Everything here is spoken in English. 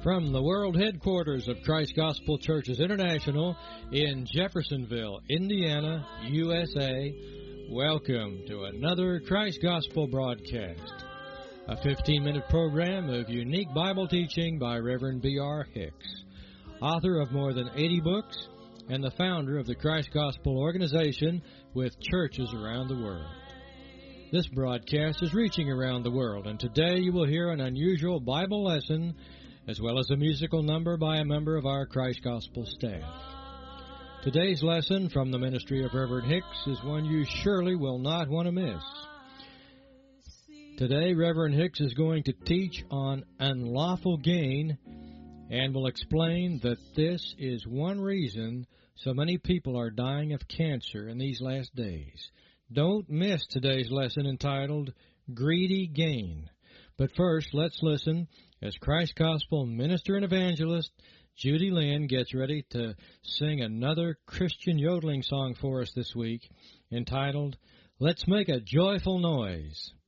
From the world headquarters of Christ Gospel Churches International in Jeffersonville, Indiana, USA, welcome to another Christ Gospel broadcast, a 15-minute program of unique Bible teaching by Reverend B.R. Hicks, author of more than 80 books and the founder of the Christ Gospel organization with churches around the world. This broadcast is reaching around the world, and today you will hear an unusual Bible lesson as well as a musical number by a member of our Christ Gospel staff. Today's lesson from the ministry of Reverend Hicks is one you surely will not want to miss. Today, Reverend Hicks is going to teach on unlawful gain and will explain that this is one reason so many people are dying of cancer in these last days. Don't miss today's lesson entitled Greedy Gain. But first, let's listen as Christ Gospel minister and evangelist Judy Lynn gets ready to sing another Christian yodeling song for us this week entitled, Let's Make a Joyful Noise.